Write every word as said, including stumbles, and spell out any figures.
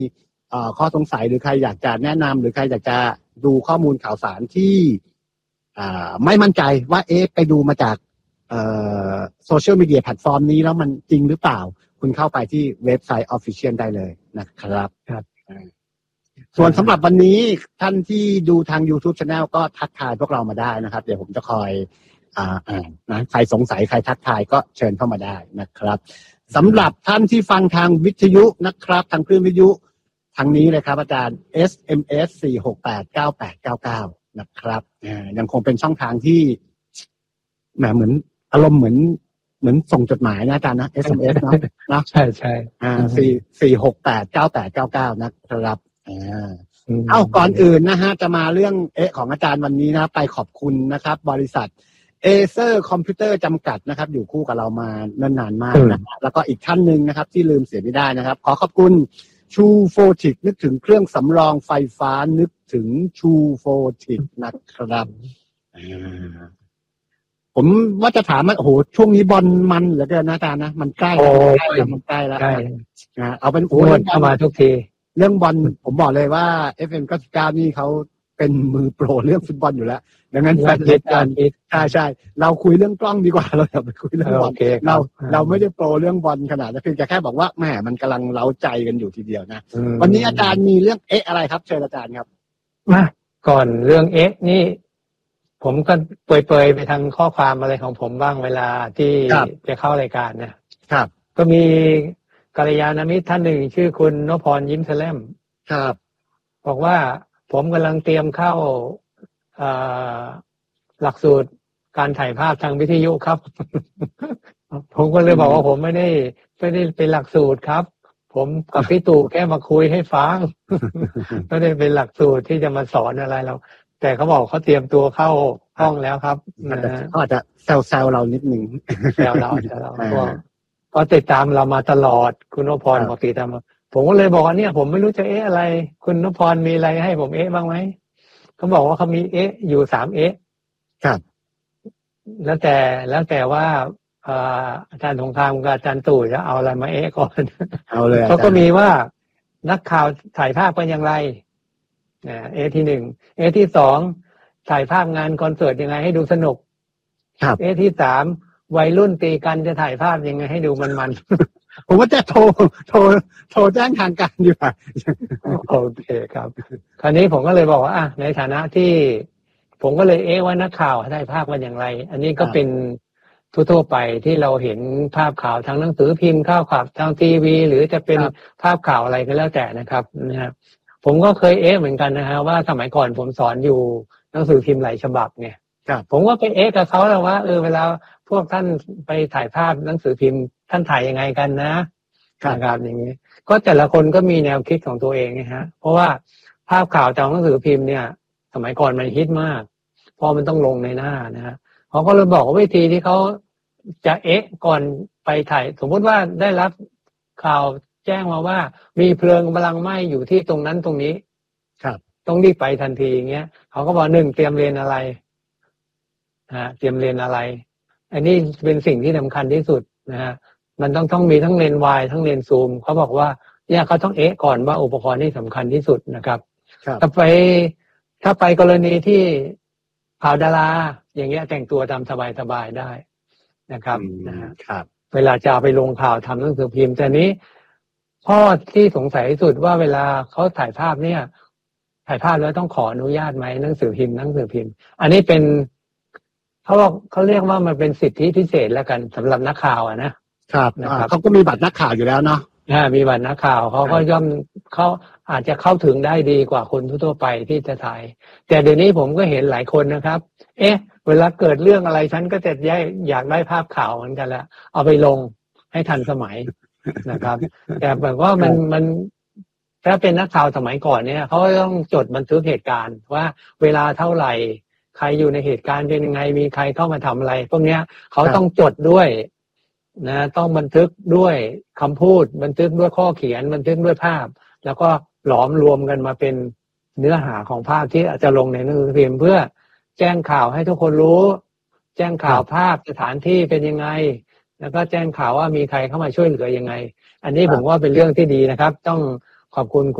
เอ่อข้อสงสัยหรือใครอยากจะแนะนำหรือใครอยากจะดูข้อมูลข่าวสารที่อ่าไม่มั่นใจว่าเอ๊ะไปดูมาจากเอ่อโซเชียลมีเดียแพลตฟอร์มนี้แล้วมันจริงหรือเปล่าคุณเข้าไปที่เว็บไซต์ Official ได้เลยนะครับครับส่วนสำหรับวันนี้ท่านที่ดูทาง YouTube Channel ก็ทักทายพวกเรามาได้นะครับเดี๋ยวผมจะคอยอ่าอ่านนะใครสงสัยใครทักทายก็เชิญเข้ามาได้นะครับสำหรับท่านที่ฟังทางวิทยุนะครับทางคลื่นวิทยุทางนี้เลยครับอาจารย์ เอส เอ็ม เอส สี่ หก แปด เก้า แปด เก้า เก้านะครับอ่ายังคงเป็นช่องทางที่แหมเหมือนอารมณ์เหมือนเหมือนส่งจดหมายนะอาจารย์นะ เอส เอ็ม เอส เนาะนะใช่ใช่อ่าสี่สี่หกแปดเก้าแปดเก้าเก้านะครับอ่าเอ้าก่อนอื่นนะฮะจะมาเรื่องเอ๊ะของอาจารย์วันนี้นะไปขอบคุณนะครับบริษัทเอเซอร์คอมพิวเตอร์จำกัดนะครับอยู่คู่กับเรามาเนิ่นนานมากนะแล้วก็อีกท่านหนึ่งนะครับที่ลืมเสียไม่ได้นะครับขอขอบคุณชูโฟติกนึกถึงเครื่องสำรองไฟฟ้านึกถึงชูโฟติกนะครับผมว่าจะถามว่าโอ้โหช่วงนี้บอลมันเหลือเกินนะอาจารย์นะมันใกล้แล้วมันใกล้แล้วนะเอาเป็นโอ้ยเข้ามาทุกทีเรื่องบอลผมบอกเลยว่า เอฟ เอ็ม เก้าสิบเก้านี่เขาเป็นมือโปรเรื่องฟุตบอลอยู่แล้วดังนั้นแฟนเล็กกันใช่ใช่เราคุยเรื่องกล้องดีกว่าเราอย่าไปคุยเรื่องบอลเราเราไม่ได้โปรเรื่องบอลขนาดนั้นเพียงแต่แค่บอกว่าแหมมันกำลังเล้าใจกันอยู่ทีเดียวนะวันนี้อาจารย์มีเรื่องเอ๊ะอะไรครับเชิญอาจารย์ครับมาก่อนเรื่องเอ๊ะนี่ผมก็เปรยๆไปทางข้อความอะไรของผมบ้างเวลาที่จะเข้ารายการนะครับก็มีกัลยาณมิตรท่านหนึ่งชื่อคุณนพพรยิ้มแสลมครับบอกว่าผมกำลังเตรียมเข้าหลักสูตรการถ่ายภาพทางวิทยุครับ ผมก็เลยบอกว่าผมไม่ได้ไม่ได้เป็นหลักสูตรครับผมกับพี่ตู่แค่มาคุยให้ฟัง ไม่ได้เป็นหลักสูตรที่จะมาสอนอะไรเราแต่เขาบอกเขาเตรียมตัวเข้าห้องแล้วครับเขาอาจจะแซวๆเรานิดนึงแซวเราแซวเราก็ก็ติดตามเรามาตลอดคุณนพพรบอกติดตามมาผมก็เลยบอกว่าเนี่ยผมไม่รู้จะเอ๊ะอะไรคุณนพพรมีอะไรให้ผมเอ๊ะบ้างไหมเขาบอกว่าเขามีเอ๊ะอยู่สามเอ๊ะครับแล้วแต่แล้วแต่ว่าอาจารย์สงครามกับอาจารย์ตู่จะเอาอะไรมาเอ๊ะก่อนเอาเลยเขาก็มีว่านักข่าวถ่ายภาพเป็นอย่างไรเอ๊ะที่หนึ่งเอ๊ะที่สองถ่ายภาพงานคอนเสิร์ตยังไงให้ดูสนุกครับเอ๊ะที่สามวัยรุ่นตีกันจะถ่ายภาพยังไงให้ดูมันๆผมว่าจะโทรโทรโทรแจ้งทางการดีกว่าโอเคครับคราวนี้ผมก็เลยบอกว่าอ่ะในฐานะที่ผมก็เลยเอ๊ะว่านักข่าวถ่ายภาพกันอย่างไรอันนี้ก็เป็นทั่วๆไปที่เราเห็นภาพข่าวทางหนังสือพิมพ์ข่าวข่าวทางทีวีหรือจะเป็นภาพข่าวอะไรก็แล้วแต่นะครับนะครับผมก็เคยเอ๊ะเหมือนกันนะฮะว่าสมัยก่อนผมสอนอยู่หนังสือพิมพ์หลายฉบับเนี่ยผมก็ไปเอ๊ะกับเขาแล้วว่าเออเวลาพวกท่านไปถ่ายภาพหนังสือพิมพ์ท่านถ่ายยังไงกันนะครับอย่างนี้ก็แต่ละคนก็มีแนวคิดของตัวเองนะฮะเพราะว่าภาพข่าวจากหนังสือพิมพ์เนี่ยสมัยก่อนมันฮิตมากเพราะมันต้องลงในหน้านะฮะเขาก็เลยบอกว่าวิธีที่เขาจะเอ๊ะก่อนไปถ่ายสมมติว่าได้รับข่าวแจ้งมาว่ามีเพลิงกำลังไหม้อยู่ที่ตรงนั้นตรงนี้ครับต้องรีบไปทันทีอย่างเงี้ยเขาก็บอกหนึ่งเตรียมเรียนอะไรฮะเตรียมเรียนอะไรอันนี้เป็นสิ่งที่สำคัญที่สุดนะฮะมันต้องต้องมีทั้งเลนส์วายทั้งเลนส์ซูมเขาบอกว่าเนี่ยเขาต้องเอ๊ะก่อนว่าอุปกรณ์ที่สำคัญที่สุดนะครับถ้าไปถ้าไปกรณีที่ข่าวดาราอย่างเงี้ยแต่งตัวตามสบายๆได้นะครับนะครับเวลาจะไปลงข่าวทำหนังสือพิมพ์แต่นี้ข้อที่สงสัยที่สุดว่าเวลาเขาถ่ายภาพเนี่ยถ่ายภาพแล้วต้องขออนุญาตไหมหนังสือพิมพ์หนังสือพิมพ์อันนี้เป็นเขาบอกเขาเรียกว่ามันเป็นสิทธิพิเศษแล้วกันสำหรับนักข่าวอ่ะนะครับนะครับเขาก็มีบัตรนักข่าวอยู่แล้วเนาะมีบัตรนักข่าวเขาก็ย่อมเขาอาจจะเข้าถึงได้ดีกว่าคนทั่วไปที่จะถ่ายแต่เดี๋ยวนี้ผมก็เห็นหลายคนนะครับเอ๊ะเวลาเกิดเรื่องอะไรฉันก็จะอยากได้ภาพข่าวเหมือนกันละเอาไปลงให้ทันสมัยนะครับแต่แบบว่ามันมันถ้าเป็นนักข่าวสมัยก่อนเนี่ยเขาต้องจดบันทึกเหตุการณ์ว่าเวลาเท่าไหร่ใครอยู่ในเหตุการณ์เป็นยังไงมีใครเข้ามาทำอะไรพวกเนี้ยเขาต้องจดด้วยนะต้องบันทึกด้วยคำพูดบันทึกด้วยข้อเขียนบันทึกด้วยภาพแล้วก็หลอมรวมกันมาเป็นเนื้อหาของภาพที่อาจจะลงในหนังสือพิมพ์เพื่อแจ้งข่าวให้ทุกคนรู้แจ้งข่าวภาพสถานที่เป็นยังไงแล้วก็แจ้งข่าวว่ามีใครเข้ามาช่วยเหลือยังไงอันนี้ผมว่าเป็นเรื่องที่ดีนะครับต้องขอบคุณ